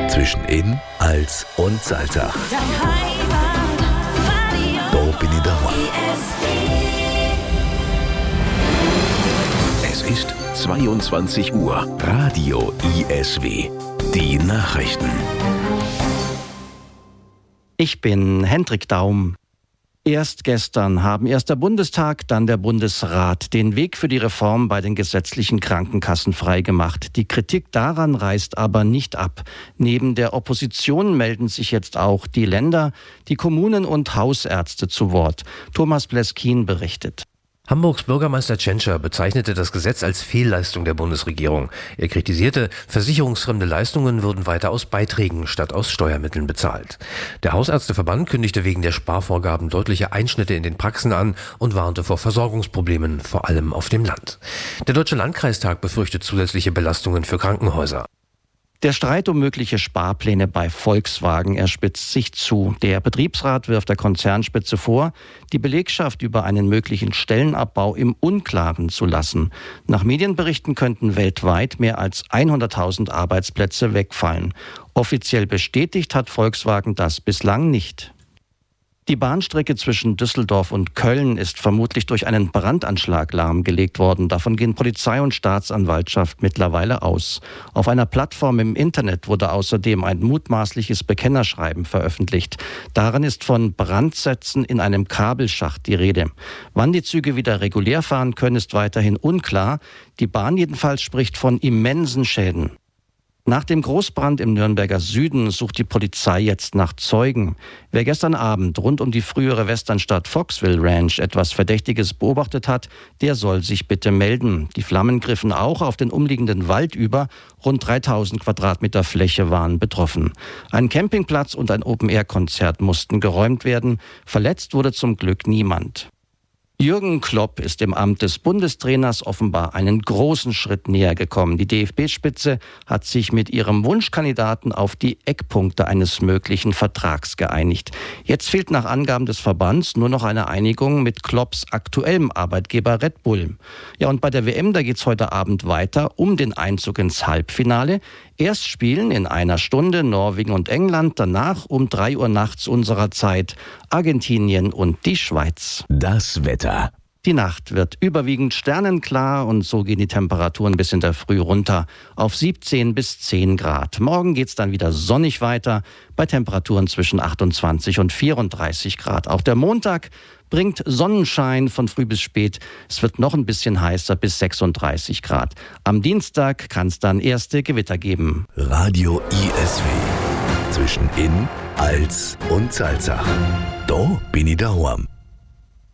Zwischen Inn, Als und Salzach. Da bin ich daheim. Es ist 22 Uhr. Radio ISW. Die Nachrichten. Ich bin Hendrik Daum. Erst gestern haben erst der Bundestag, dann der Bundesrat den Weg für die Reform bei den gesetzlichen Krankenkassen freigemacht. Die Kritik daran reißt aber nicht ab. Neben der Opposition melden sich jetzt auch die Länder, die Kommunen und Hausärzte zu Wort. Thomas Pleskin berichtet. Hamburgs Bürgermeister Tschentscher bezeichnete das Gesetz als Fehlleistung der Bundesregierung. Er kritisierte, versicherungsfremde Leistungen würden weiter aus Beiträgen statt aus Steuermitteln bezahlt. Der Hausärzteverband kündigte wegen der Sparvorgaben deutliche Einschnitte in den Praxen an und warnte vor Versorgungsproblemen, vor allem auf dem Land. Der Deutsche Landkreistag befürchtet zusätzliche Belastungen für Krankenhäuser. Der Streit um mögliche Sparpläne bei Volkswagen, er spitzt sich zu. Der Betriebsrat wirft der Konzernspitze vor, die Belegschaft über einen möglichen Stellenabbau im Unklaren zu lassen. Nach Medienberichten könnten weltweit mehr als 100.000 Arbeitsplätze wegfallen. Offiziell bestätigt hat Volkswagen das bislang nicht. Die Bahnstrecke zwischen Düsseldorf und Köln ist vermutlich durch einen Brandanschlag lahmgelegt worden. Davon gehen Polizei und Staatsanwaltschaft mittlerweile aus. Auf einer Plattform im Internet wurde außerdem ein mutmaßliches Bekennerschreiben veröffentlicht. Darin ist von Brandsätzen in einem Kabelschacht die Rede. Wann die Züge wieder regulär fahren können, ist weiterhin unklar. Die Bahn jedenfalls spricht von immensen Schäden. Nach dem Großbrand im Nürnberger Süden sucht die Polizei jetzt nach Zeugen. Wer gestern Abend rund um die frühere Westernstadt Foxville Ranch etwas Verdächtiges beobachtet hat, der soll sich bitte melden. Die Flammen griffen auch auf den umliegenden Wald über. Rund 3000 Quadratmeter Fläche waren betroffen. Ein Campingplatz und ein Open-Air-Konzert mussten geräumt werden. Verletzt wurde zum Glück niemand. Jürgen Klopp ist im Amt des Bundestrainers offenbar einen großen Schritt näher gekommen. Die DFB-Spitze hat sich mit ihrem Wunschkandidaten auf die Eckpunkte eines möglichen Vertrags geeinigt. Jetzt fehlt nach Angaben des Verbands nur noch eine Einigung mit Klopps aktuellem Arbeitgeber Red Bull. Ja, und bei der WM, da geht's heute Abend weiter um den Einzug ins Halbfinale. Erst spielen in einer Stunde Norwegen und England, danach um 3 Uhr nachts unserer Zeit Argentinien und die Schweiz. Das Wetter. Die Nacht wird überwiegend sternenklar und so gehen die Temperaturen bis in der Früh runter auf 17 bis 10 Grad. Morgen geht's dann wieder sonnig weiter bei Temperaturen zwischen 28 und 34 Grad. Auch der Montag bringt Sonnenschein von früh bis spät. Es wird noch ein bisschen heißer bis 36 Grad. Am Dienstag kann es dann erste Gewitter geben. Radio ISW. Zwischen Inn, Als und Salzach. Da bin ich daheim.